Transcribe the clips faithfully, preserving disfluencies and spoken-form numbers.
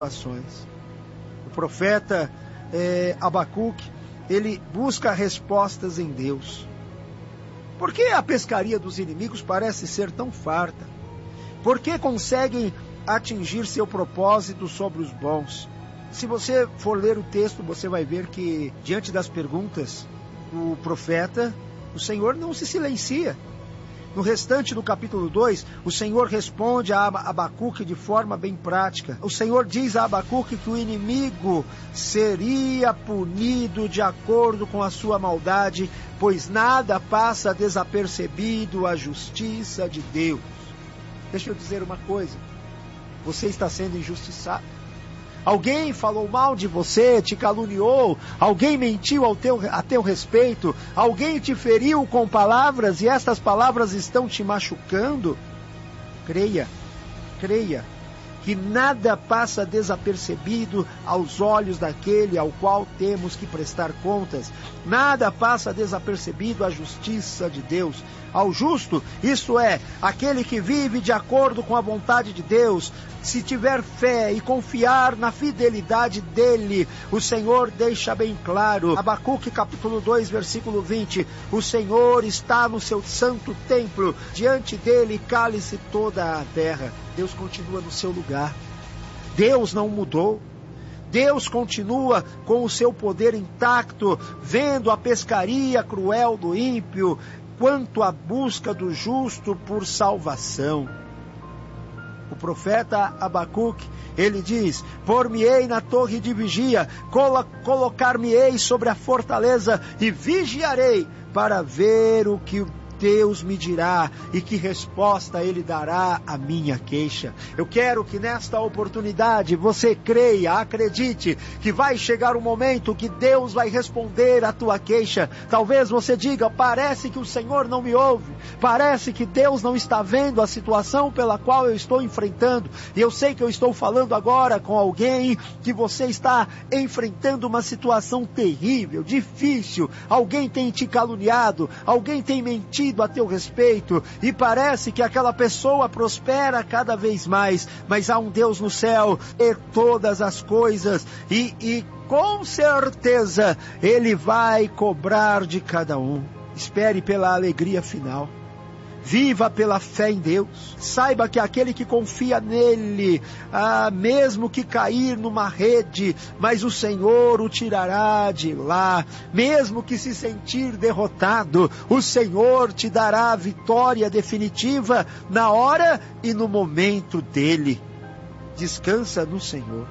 situações. O profeta é, Abacuque, ele busca respostas em Deus. Por que a pescaria dos inimigos parece ser tão farta? Por que conseguem atingir seu propósito sobre os bons? Se você for ler o texto, você vai ver que, diante das perguntas, o profeta, o Senhor não se silencia. No restante do capítulo dois, o Senhor responde a Abacuque de forma bem prática. O Senhor diz a Abacuque que o inimigo seria punido de acordo com a sua maldade, pois nada passa desapercebido à justiça de Deus. Deixa eu dizer uma coisa, você está sendo injustiçado. Alguém falou mal de você, te caluniou, alguém mentiu ao teu, a teu respeito, alguém te feriu com palavras e estas palavras estão te machucando. Creia, creia, que nada passa desapercebido aos olhos daquele ao qual temos que prestar contas. Nada passa desapercebido à justiça de Deus. Ao justo, isto é, aquele que vive de acordo com a vontade de Deus, se tiver fé e confiar na fidelidade dele, o Senhor deixa bem claro, Abacuque capítulo dois, versículo vinte, o Senhor está no seu santo templo, diante dele cale-se toda a terra. Deus continua no seu lugar, Deus não mudou, Deus continua com o seu poder intacto, vendo a pescaria cruel do ímpio, quanto à busca do justo por salvação. O profeta Abacuque, ele diz, por-me-ei na torre de vigia, colo- colocar-me-ei sobre a fortaleza e vigiarei para ver o que Deus me dirá e que resposta Ele dará à minha queixa. Eu quero que nesta oportunidade você creia, acredite que vai chegar um momento que Deus vai responder à tua queixa. Talvez você diga, parece que o Senhor não me ouve, parece que Deus não está vendo a situação pela qual eu estou enfrentando. E eu sei que eu estou falando agora com alguém que você está enfrentando uma situação terrível, difícil. Alguém tem te caluniado, alguém tem mentido a teu respeito, e parece que aquela pessoa prospera cada vez mais, mas há um Deus no céu, e todas as coisas, e, e com certeza Ele vai cobrar de cada um. Espere pela alegria final. Viva pela fé em Deus. Saiba que aquele que confia nele, ah, mesmo que cair numa rede, mas o Senhor o tirará de lá. Mesmo que se sentir derrotado, o Senhor te dará a vitória definitiva na hora e no momento dele. Descansa no Senhor.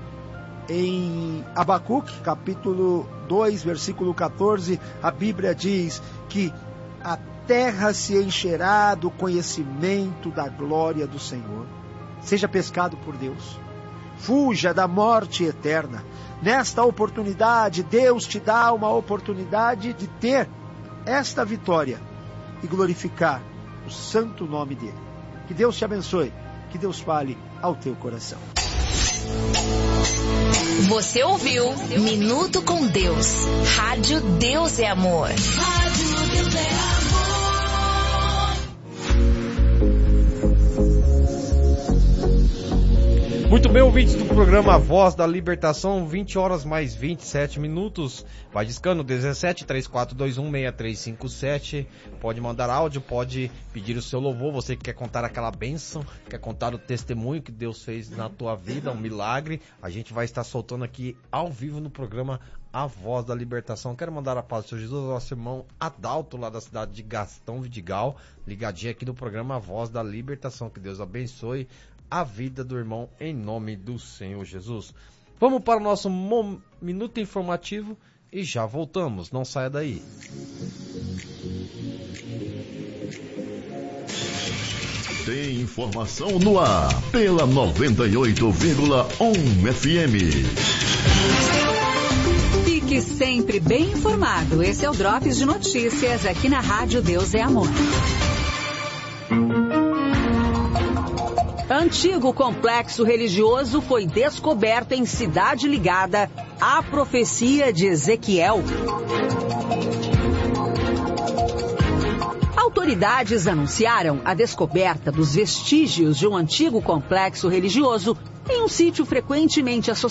Em Abacuque, capítulo dois, versículo catorze, a Bíblia diz que a terra se encherá do conhecimento da glória do Senhor. Seja pescado por Deus. Fuja da morte eterna. Nesta oportunidade, Deus te dá uma oportunidade de ter esta vitória e glorificar o santo nome dele. Que Deus te abençoe. Que Deus fale ao teu coração. Você ouviu Minuto com Deus. Rádio Deus é Amor. Rádio Deus é Amor. Muito bem, ouvintes do programa Voz da Libertação, vinte horas mais vinte e sete minutos. Vai discando, dezessete, três quatro dois um, seis três cinco sete. Pode mandar áudio, pode pedir o seu louvor. Você que quer contar aquela bênção, quer contar o testemunho que Deus fez na tua vida, um milagre. A gente vai estar soltando aqui ao vivo no programa A Voz da Libertação. Quero mandar a paz do Senhor Jesus ao nosso irmão Adalto, lá da cidade de Gastão Vidigal, ligadinho aqui no programa A Voz da Libertação. Que Deus abençoe a vida do irmão em nome do Senhor Jesus. Vamos para o nosso mom... minuto informativo e já voltamos. Não saia daí. Tem informação no ar pela noventa e oito vírgula um F M. Fique sempre bem informado. Esse é o Drops de Notícias aqui na Rádio Deus é Amor. Antigo complexo religioso foi descoberto em cidade ligada à profecia de Ezequiel. Autoridades anunciaram a descoberta dos vestígios de um antigo complexo religioso em um sítio frequentemente associado